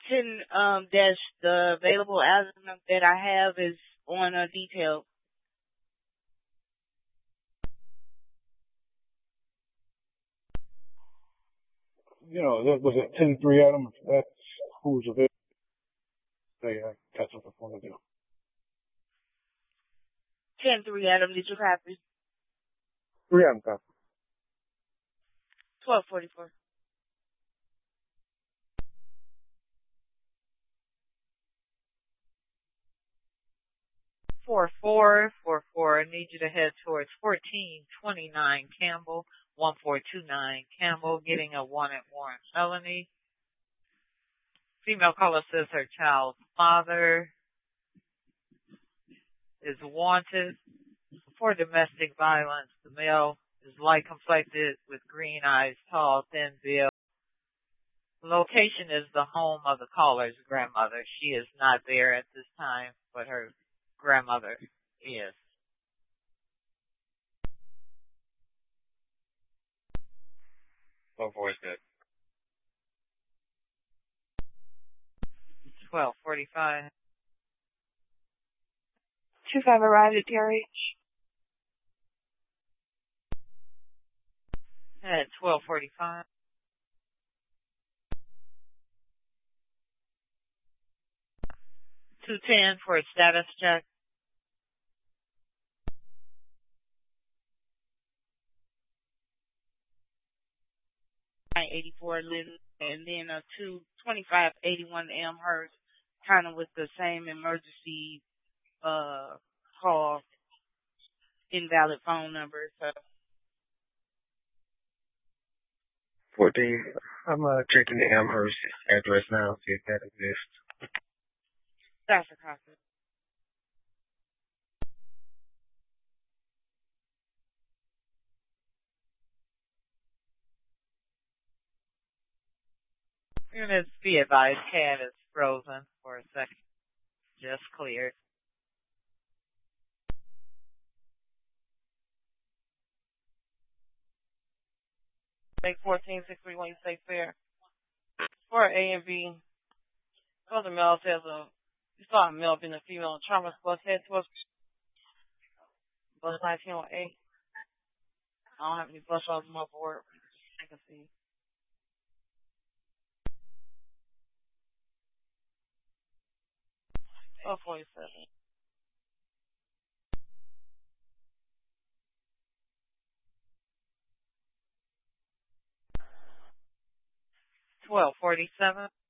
10 dash, the available azimuth that I have is on a detail. That was it 10-3, Adam. If that's who's available, I got something for them to do. 10-3, Adam, did you copy? 3 Adam copy. 1244. 4444. I need you to head towards 1429 Campbell, 1429 Campbell, getting a wanted warrant felony. Female caller says her child's father is wanted for domestic violence. The male is light complected with green eyes, tall, thin build. Location is the home of the caller's grandmother. She is not there at this time, but her grandmother is. What voice good? 1245. 25 arrived at DRH. At 1245. 210 for a status check. .84 Lynn, and then a 2581 Amherst, kind of with the same emergency call, invalid phone number. So 14. I'm checking the Amherst address now, see if that exists. that's a copy. Units be advised, CAD is frozen for a second. Just cleared. Take 14-631, you say fair. For A and B, other male says you saw a male being a female on Chalmers bus head towards bus 1908. I don't have any bus routes on my board. I can see. Oh, 47. 1247.